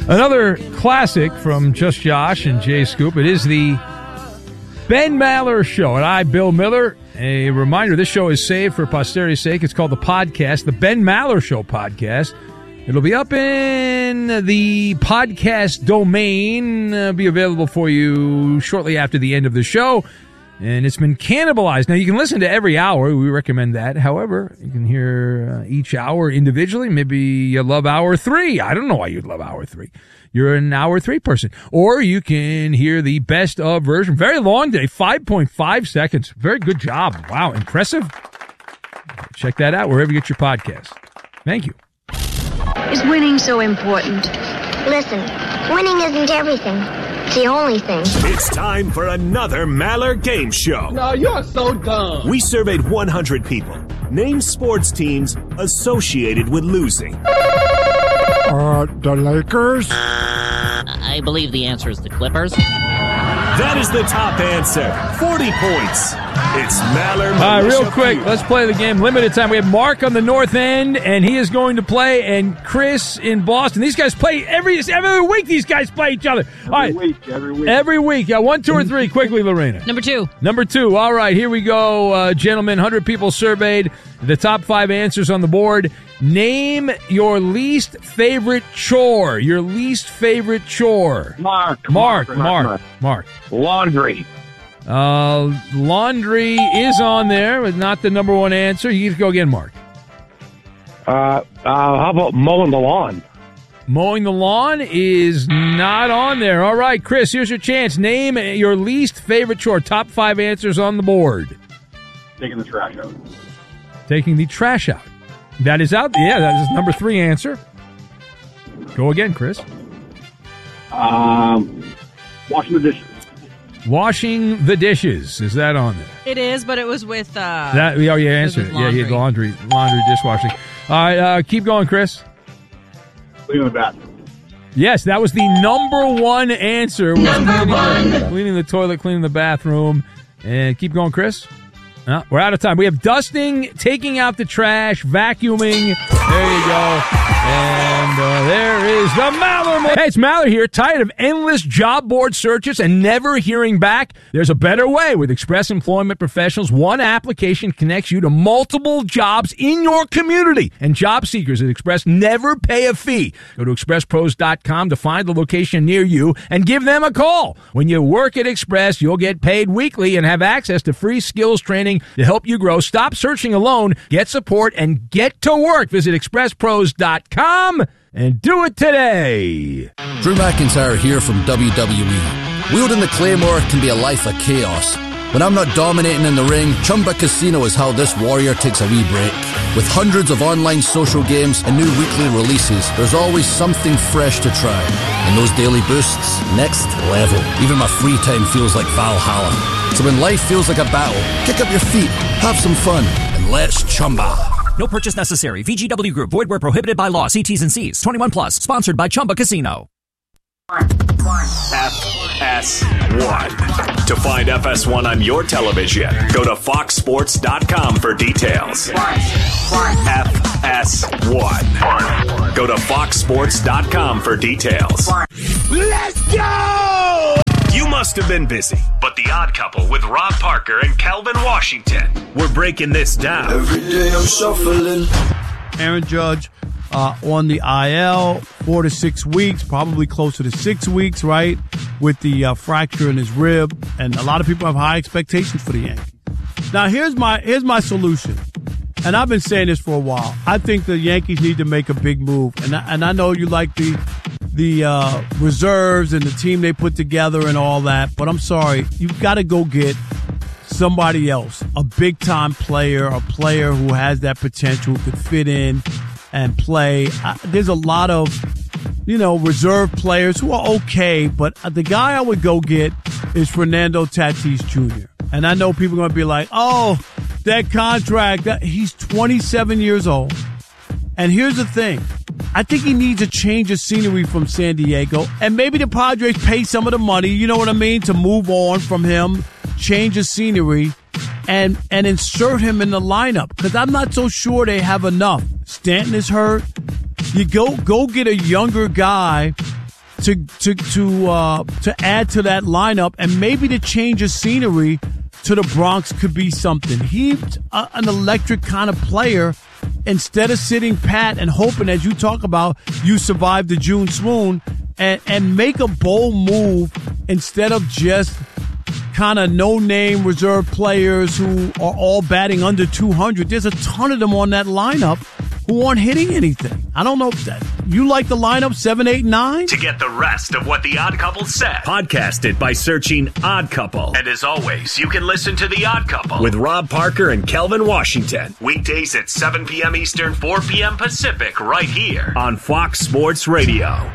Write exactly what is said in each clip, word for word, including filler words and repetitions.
Another classic from Just Josh and Jay Scoop. It is the Ben Maller Show. And I, Bill Miller. A reminder, this show is saved for posterity's sake. It's called the podcast, the Ben Maller Show podcast. It'll be up in the podcast domain, uh, be available for you shortly after the end of the show. And it's been cannibalized. Now, you can listen to every hour. We recommend that. However, you can hear uh, each hour individually. Maybe you love hour three. I don't know why you'd love hour three. You're an hour three person. Or you can hear the best of version. Very long day, five point five seconds. Very good job. Wow, impressive. Check that out wherever you get your podcast. Thank you. Is winning so important? Listen, winning isn't everything. It's the only thing. It's time for another Maller Game Show. No, you're so dumb. We surveyed one hundred people. Name sports teams associated with losing. Uh, the Lakers? I believe the answer is the Clippers. That is the top answer. forty points. It's Maller. All right, real quick, let's play the game. Limited time. We have Mark on the north end, and he is going to play, and Chris in Boston. These guys play every every week. These guys play each other. All right. Every week, every week. Every week. Yeah, one, two, or three. Quickly, Lorena. Number two. Number two. All right, here we go, uh, gentlemen. one hundred people surveyed. The top five answers on the board. Name your least favorite chore. Your least favorite chore. Mark. Mark. Mark. Mark. Mark. Mark. Laundry. Uh, laundry is on there, but not the number one answer. You get to go again, Mark. Uh, uh, how about mowing the lawn? Mowing the lawn is not on there. All right, Chris, here's your chance. Name your least favorite chore. Top five answers on the board. Taking the trash out. Taking the trash out. That is out. Yeah, that is number three answer. Go again, Chris. Um, washing the dishes. Washing the dishes. Is that on there? It is, but it was with... Uh, that, oh, you answered it. Yeah, he had laundry, laundry, dishwashing. All right, uh, keep going, Chris. Cleaning the bathroom. Yes, that was the number one answer. Was number cleaning one. The, cleaning the toilet, cleaning the bathroom. And keep going, Chris. Uh, we're out of time. We have dusting, taking out the trash, vacuuming. There you go. And uh, there is the Maller. Hey, it's Maller here. Tired of endless job board searches and never hearing back? There's a better way. With Express Employment Professionals, one application connects you to multiple jobs in your community. And job seekers at Express never pay a fee. Go to express pros dot com to find the location near you and give them a call. When you work at Express, you'll get paid weekly and have access to free skills training to help you grow. Stop searching alone. Get support and get to work. Visit express pros dot com and do it today. Drew McIntyre here from W W E. Wielding the Claymore can be a life of chaos. When I'm not dominating in the ring, Chumba Casino is how this warrior takes a wee break. With hundreds of online social games and new weekly releases, there's always something fresh to try. And those daily boosts, next level. Even my free time feels like Valhalla. So when life feels like a battle, kick up your feet, have some fun, and let's Chumba. No purchase necessary. V G W Group. Void where prohibited by law. See T's and C's. twenty-one plus. Sponsored by Chumba Casino. F S one. To find F S one on your television, go to fox sports dot com for details. F S one. Go to fox sports dot com for details. Let's go! You must have been busy, but The Odd Couple with Rob Parker and Calvin Washington, we're breaking this down. Every day I'm shuffling. Aaron Judge uh, on the I L, four to six weeks, probably closer to six weeks, right, with the uh, fracture in his rib. And a lot of people have high expectations for the Yankees. Now, here's my here's my solution. And I've been saying this for a while. I think the Yankees need to make a big move. And I, and I know you like the the uh, reserves and the team they put together and all that, but I'm sorry. You've got to go get somebody else, a big-time player, a player who has that potential, who could fit in and play. Uh, there's a lot of, you know, reserve players who are okay, but the guy I would go get is Fernando Tatis Junior And I know people are going to be like, oh, that contract, that, he's twenty-seven years old. And here's the thing. I think he needs a change of scenery from San Diego. And maybe the Padres pay some of the money, you know what I mean, to move on from him, change of scenery, and and insert him in the lineup. Because I'm not so sure they have enough. Stanton is hurt. You go go get a younger guy to to to uh, to add to that lineup, and maybe the change of scenery to the Bronx could be something. He's a, an electric kind of player. Instead of sitting pat and hoping, as you talk about, you survive the June swoon, and, and make a bold move instead of just kind of no-name reserve players who are all batting under two hundred. There's a ton of them on that lineup who aren't hitting anything. I don't know if that. You like the lineup seven, eight, nine? To get the rest of what The Odd Couple said, podcast it by searching Odd Couple. And as always, you can listen to The Odd Couple with Rob Parker and Kelvin Washington. Weekdays at seven p.m. Eastern, four p.m. Pacific, right here on Fox Sports Radio.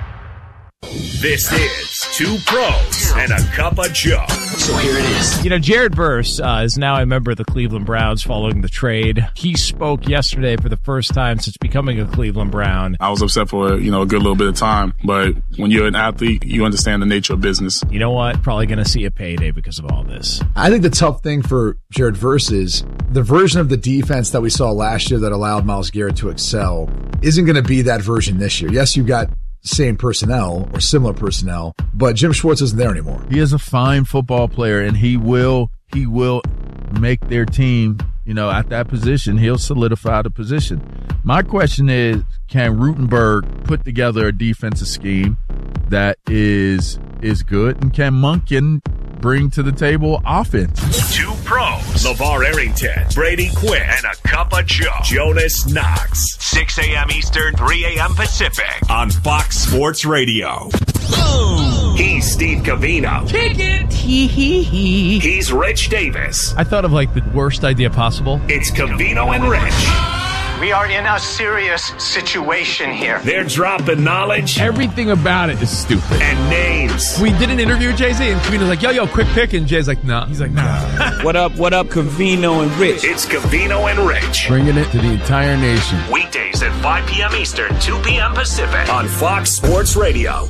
This is Two Pros and a Cup of Joe. So here it is. You know, Jared Verse uh, is now a member of the Cleveland Browns following the trade. He spoke yesterday for the first time since becoming a Cleveland Brown. I was upset for, you know, a good little bit of time, but when you're an athlete, you understand the nature of business. You know what? Probably going to see a payday because of all this. I think the tough thing for Jared Verse is the version of the defense that we saw last year that allowed Myles Garrett to excel isn't going to be that version this year. Yes, you've got same personnel or similar personnel, but Jim Schwartz isn't there anymore. He is a fine football player, and he will he will make their team, you know, at that position. He'll solidify the position. My question is, can Rutenberg put together a defensive scheme that is is good, and can Monken bring to the table offense? Two pros, LeVar Arrington, Brady Quinn, and a Cup of Joe, Jonas Knox. six a.m. Eastern, three a.m. Pacific on Fox Sports Radio. Boom. He's Steve Covino. Kick it. Hee hee hee. He's Rich Davis. I thought of like the worst idea possible. It's Covino and Rich. We are in a serious situation here. They're dropping knowledge. Everything about it is stupid. And names. We did an interview with Jay-Z, and Covino's like, yo, yo, quick pick. And Jay's like, nah. He's like, nah. What up, what up, Covino and Rich? It's Covino and Rich. Bringing it to the entire nation. Weekdays at five p.m. Eastern, two p.m. Pacific on Fox Sports Radio.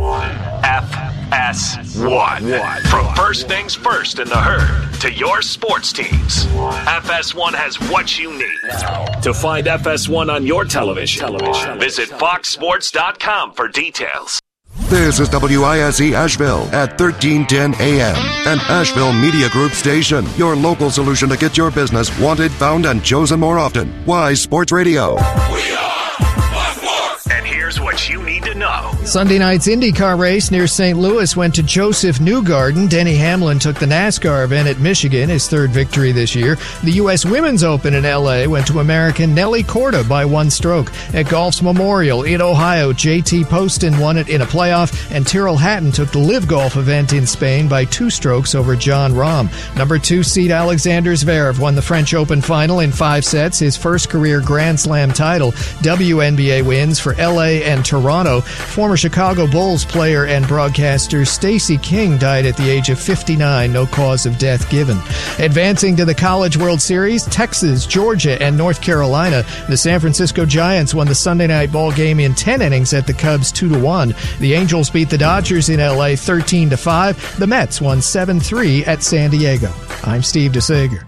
F S one. From first things first in the herd to your sports teams, F S one has what you need. To find F S one on your television, television. visit fox sports dot com for details. This is W I S E Asheville at thirteen ten a m, an Asheville Media Group station. Your local solution to get your business wanted, found, and chosen more often. Wise Sports Radio. We are And here's what you need to know. Sunday night's IndyCar race near Saint Louis went to Joseph Newgarden. Denny Hamlin took the NASCAR event at Michigan, his third victory this year. The U S Women's Open in L A went to American Nelly Corda by one stroke. At Golf's Memorial in Ohio, J T Poston won it in a playoff, and Tyrrell Hatton took the Live Golf event in Spain by two strokes over John Rahm. Number two seed Alexander Zverev won the French Open final in five sets, his first career Grand Slam title. W N B A wins for L A and Toronto. Former Chicago Bulls player and broadcaster Stacey King died at the age of fifty-nine, no cause of death given. Advancing to the College World Series, Texas, Georgia, and North Carolina. The San Francisco Giants won the Sunday night ball game in ten innings at the Cubs two to one. The Angels beat the Dodgers in L A thirteen to five. The Mets won seven three at San Diego. I'm Steve DeSager.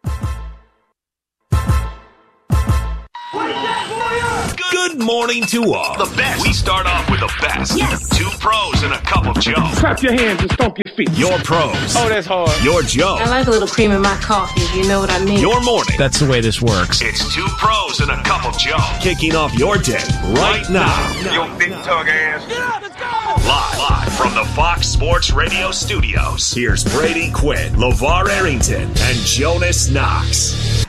Good morning to all. The best. We start off with the best. Yes. Two pros and a cup of Joe. Clap your hands and stomp your feet. Your pros. Oh, that's hard. Your Joe. I like a little cream in my coffee, if you know what I mean. Your morning. That's the way this works. It's Two Pros and a Cup of Joe. Kicking off your day right now. Yo, big tug ass. Yeah, let's go. Live, live from the Fox Sports Radio studios. Here's Brady Quinn, LeVar Arrington, and Jonas Knox.